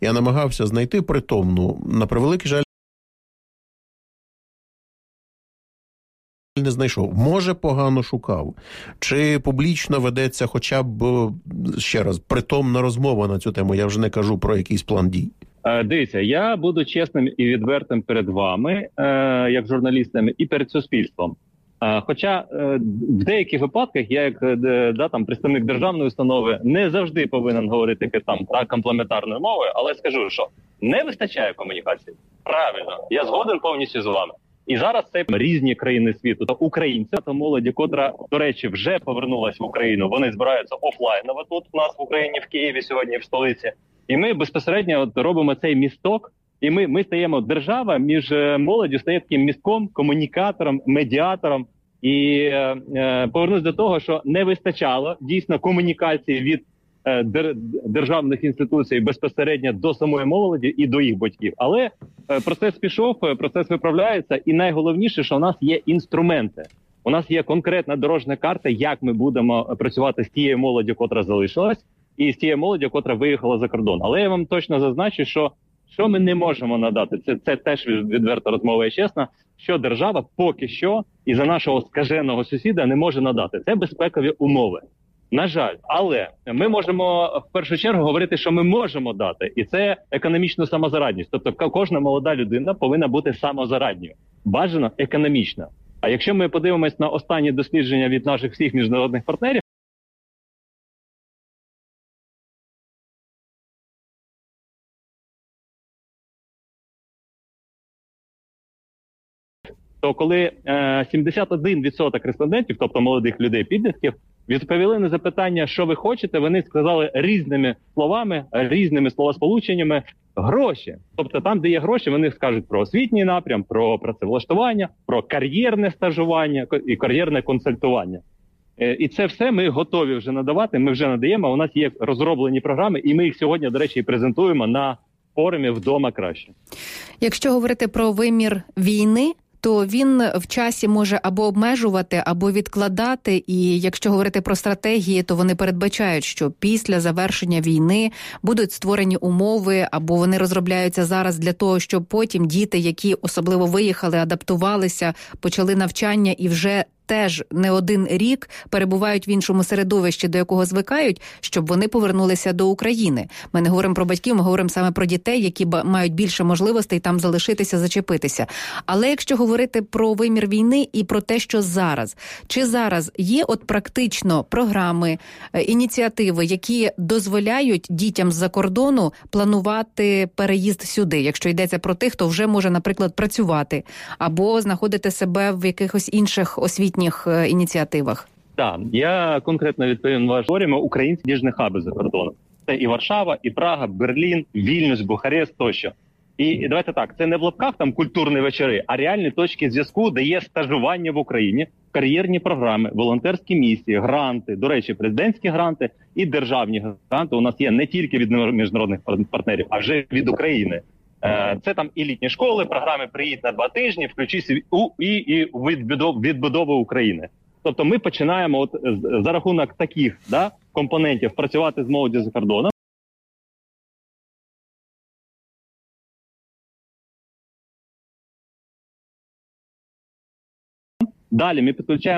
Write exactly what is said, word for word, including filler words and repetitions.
Я намагався знайти притомну, на превеликий жаль, не знайшов. Може, погано шукав. Чи публічно ведеться хоча б, ще раз, притомна розмова на цю тему? Я вже не кажу про якийсь план дій. Дивіться, я буду чесним і відвертим перед вами, як журналістами, і перед суспільством. Хоча в деяких випадках я, як да, там, представник державної установи, не завжди повинен говорити там, та, комплементарною мовою, але скажу, що не вистачає комунікації. Правильно, я згоден повністю з вами. І зараз це різні країни світу. Та українці, та молоді, котра, до речі, вже повернулась в Україну, вони збираються офлайново тут у нас в Україні, в Києві сьогодні, в столиці. І ми безпосередньо от робимо цей місток, і ми, ми стаємо, держава між молоддю стає таким містком, комунікатором, медіатором. І е, е, повернусь до того, що не вистачало дійсно комунікації від е, дер, державних інституцій безпосередньо до самої молоді і до їх батьків. Але е, процес пішов, процес виправляється, і найголовніше, що у нас є інструменти. У нас є конкретна дорожня карта, як ми будемо працювати з тією молоддю, котра залишилась, і з тією молоддю, котра виїхала за кордон. Але я вам точно зазначу, що що ми не можемо надати, це, це теж відверта розмова і чесна, що держава поки що із-за нашого скаженого сусіда не може надати. Це безпекові умови. На жаль, але ми можемо в першу чергу говорити, що ми можемо дати, і це економічну самозарадність. Тобто кожна молода людина повинна бути самозарадньою, бажано економічно. А якщо ми подивимось на останні дослідження від наших всіх міжнародних партнерів, то коли е, сімдесят один відсоток респондентів, тобто молодих людей, підлітків, відповіли на запитання, що ви хочете, вони сказали різними словами, різними словосполученнями гроші. Тобто там, де є гроші, вони скажуть про освітній напрям, про працевлаштування, про кар'єрне стажування і кар'єрне консультування. Е, і це все ми готові вже надавати, ми вже надаємо, у нас є розроблені програми, і ми їх сьогодні, до речі, і презентуємо на форумі «Вдома краще». Якщо говорити про вимір війни, то він в часі може або обмежувати, або відкладати. І якщо говорити про стратегії, то вони передбачають, що після завершення війни будуть створені умови, або вони розробляються зараз для того, щоб потім діти, які особливо виїхали, адаптувалися, почали навчання і вже теж не один рік перебувають в іншому середовищі, до якого звикають, щоб вони повернулися до України. Ми не говоримо про батьків, ми говоримо саме про дітей, які мають більше можливостей там залишитися, зачепитися. Але якщо говорити про вимір війни і про те, що зараз, чи зараз є от практично програми, ініціативи, які дозволяють дітям з-за кордону планувати переїзд сюди, якщо йдеться про тих, хто вже може, наприклад, працювати або знаходити себе в якихось інших освітніх ініціативах? Так, я конкретно відповім ваш говоримо українські ніжні хаби за кордоном. Це і Варшава, і Прага, Берлін, Вільнюс, Бухарест тощо. І, і давайте так, це не в лапках там культурні вечори, а реальні точки зв'язку, де є стажування в Україні, кар'єрні програми, волонтерські місії, гранти, до речі, президентські гранти і державні гранти у нас є не тільки від міжнародних партнерів, а вже від України. Це там і літні школи, програми «Приїдь на два тижні», «Включись у і, і відбудову, відбудову України. Тобто ми починаємо от за рахунок таких да, компонентів працювати з молоддю за кордоном. Далі ми підключаємо